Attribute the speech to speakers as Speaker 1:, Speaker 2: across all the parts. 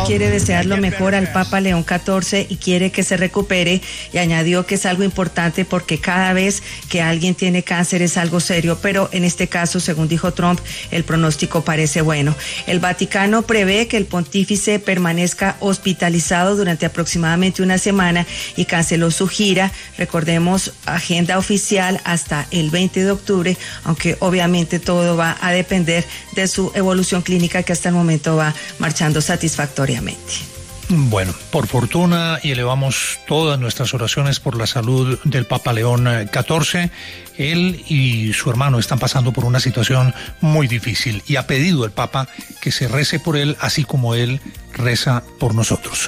Speaker 1: quiere desear lo mejor al Papa León XIV y quiere que se recupere, y añadió que es algo importante porque cada vez que alguien tiene cáncer es algo serio, pero en este caso, según dijo Trump, el pronóstico parece bueno. El Vaticano prevé que el pontífice permanezca hospitalizado durante aproximadamente una semana y canceló su gira, recordemos, agenda oficial hasta el 20 de octubre, aunque obviamente todo va a depender de su evolución clínica, que hasta el momento va marchando satisfactoriamente.
Speaker 2: Bueno, por fortuna, y elevamos todas nuestras oraciones por la salud del Papa León XIV. Él y su hermano están pasando por una situación muy difícil y ha pedido el Papa que se rece por él, así como él reza por nosotros.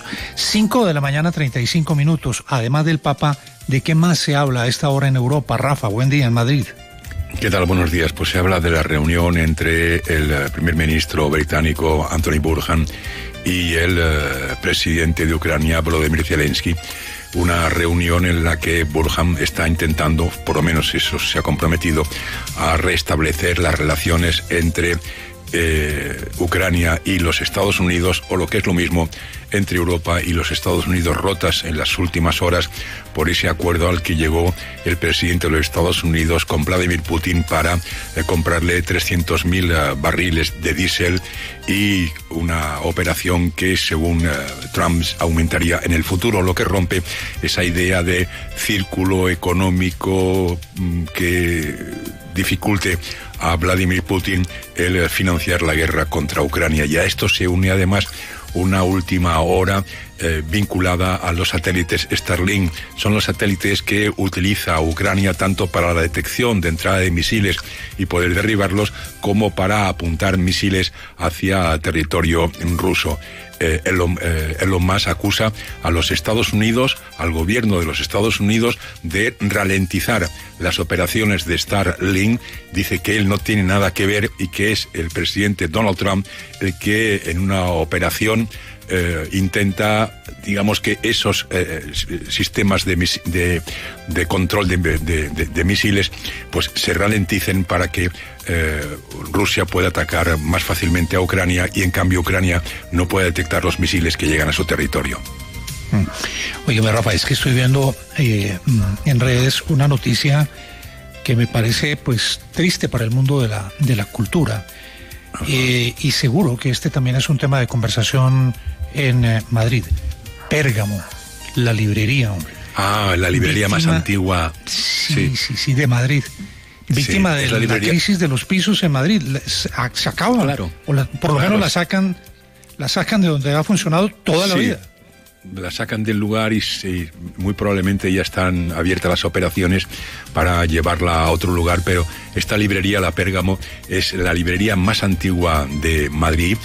Speaker 2: 5:35 a.m. Además del Papa, ¿de qué más se habla a esta hora en Europa? Rafa, buen día en Madrid.
Speaker 3: ¿Qué tal? Buenos días. Pues se habla de la reunión entre el primer ministro británico Anthony Burhan y el presidente de Ucrania, Volodymyr Zelensky. Una reunión en la que Burhan está intentando, por lo menos eso se ha comprometido, a restablecer las relaciones entre Ucrania y los Estados Unidos, o lo que es lo mismo, entre Europa y los Estados Unidos, rotas en las últimas horas por ese acuerdo al que llegó el presidente de los Estados Unidos con Vladimir Putin para comprarle 300.000 barriles de diésel, y una operación que, según Trump, aumentaría en el futuro, lo que rompe esa idea de círculo económico que dificulte a Vladimir Putin el financiar la guerra contra Ucrania. Y a esto se une además una última hora vinculada a los satélites Starlink. Son los satélites que utiliza Ucrania tanto para la detección de entrada de misiles y poder derribarlos, como para apuntar misiles hacia territorio ruso. Elon Musk acusa a los Estados Unidos, al gobierno de los Estados Unidos, de ralentizar las operaciones de Starlink. Dice que él no tiene nada que ver y que es el presidente Donald Trump el que, en una operación, intenta, digamos, que esos sistemas de control de misiles pues se ralenticen para que Rusia pueda atacar más fácilmente a Ucrania, y en cambio Ucrania no puede detectar los misiles que llegan a su territorio.
Speaker 2: Óyeme, Rafa, es que estoy viendo en redes una noticia que me parece pues triste para el mundo de la cultura, y seguro que este también es un tema de conversación en Madrid. Pérgamo, la librería, hombre.
Speaker 3: La librería víctima, más antigua.
Speaker 2: Sí, de Madrid. Víctima de la crisis de los pisos en Madrid. Se acaba.
Speaker 3: Claro.
Speaker 2: Por lo menos la sacan de donde ha funcionado toda la vida.
Speaker 3: La sacan del lugar y muy probablemente ya están abiertas las operaciones para llevarla a otro lugar, pero esta librería, la Pérgamo, es la librería más antigua de Madrid.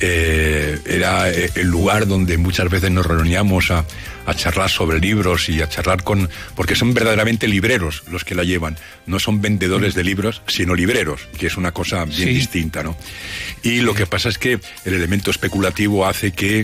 Speaker 3: Era el lugar donde muchas veces nos reuníamos a charlar sobre libros y a charlar porque son verdaderamente libreros los que la llevan, no son vendedores de libros, sino libreros, que es una cosa bien distinta, ¿no? Y lo que pasa es que el elemento especulativo hace que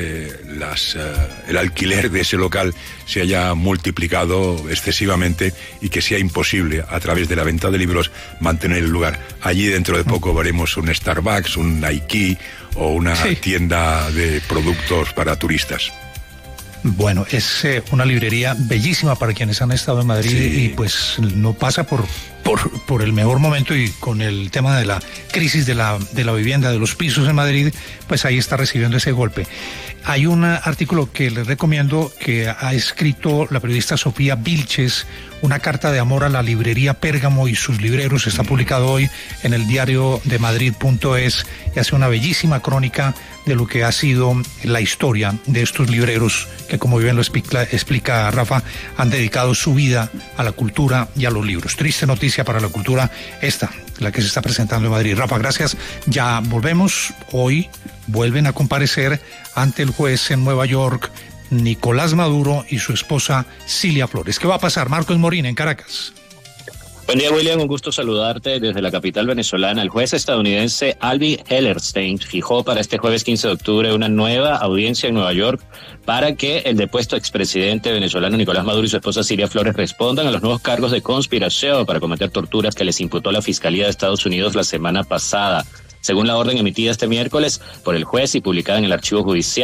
Speaker 3: el alquiler de ese local se haya multiplicado excesivamente y que sea imposible, a través de la venta de libros, mantener el lugar. Allí dentro de poco veremos un Starbucks, un Nike o una tienda de productos para turistas.
Speaker 2: Bueno, es una librería bellísima para quienes han estado en Madrid y pues no pasa por el mejor momento, y con el tema de la crisis de la vivienda, de los pisos en Madrid, pues ahí está recibiendo ese golpe. Hay un artículo que les recomiendo que ha escrito la periodista Sofía Vilches, una carta de amor a la librería Pérgamo y sus libreros. Está publicado hoy en el diario de Madrid.es y hace una bellísima crónica de lo que ha sido la historia de estos libreros que, como bien lo explica Rafa, han dedicado su vida a la cultura y a los libros. Triste noticia para la cultura esta, la que se está presentando en Madrid. Rafa, gracias. Ya volvemos. Hoy vuelven a comparecer ante el juez en Nueva York Nicolás Maduro y su esposa Cilia Flores. ¿Qué va a pasar? Marcos Morín en Caracas.
Speaker 4: Buen día, William, un gusto saludarte desde la capital venezolana. El juez estadounidense Alvin Hellerstein fijó para este jueves 15 de octubre una nueva audiencia en Nueva York para que el depuesto expresidente venezolano Nicolás Maduro y su esposa Cilia Flores respondan a los nuevos cargos de conspiración para cometer torturas que les imputó la Fiscalía de Estados Unidos la semana pasada. Según la orden emitida este miércoles por el juez y publicada en el archivo judicial,